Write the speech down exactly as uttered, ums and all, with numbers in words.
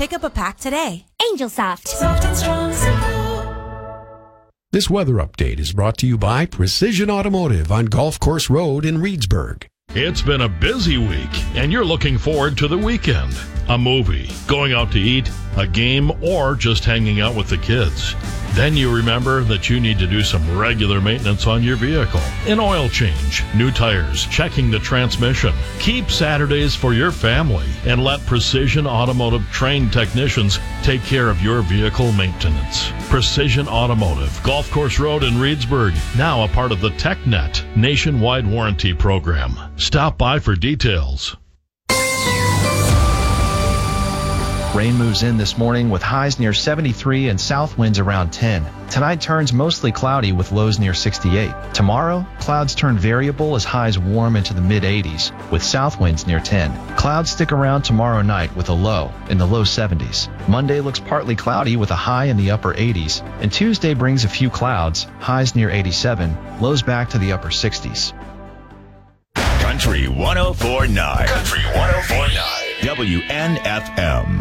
Pick up a pack today. Angel Soft. Soft and strong, simple. This weather update is brought to you by Precision Automotive on Golf Course Road in Reedsburg. It's been a busy week, and you're looking forward to the weekend. A movie, going out to eat, a game, or just hanging out with the kids. Then you remember that you need to do some regular maintenance on your vehicle. An oil change, new tires, checking the transmission. Keep Saturdays for your family and let Precision Automotive trained technicians take care of your vehicle maintenance. Precision Automotive, Golf Course Road in Reedsburg, now a part of the TechNet nationwide warranty program. Stop by for details. Rain moves in this morning with highs near seventy-three and south winds around ten. Tonight turns mostly cloudy with lows near sixty-eight. Tomorrow, clouds turn variable as highs warm into the mid eighties with south winds near ten. Clouds stick around tomorrow night with a low in the low seventies. Monday looks partly cloudy with a high in the upper eighties. And Tuesday brings a few clouds, highs near eighty-seven, lows back to the upper sixties. Country one oh four point nine. Country one oh four point nine. W N F M.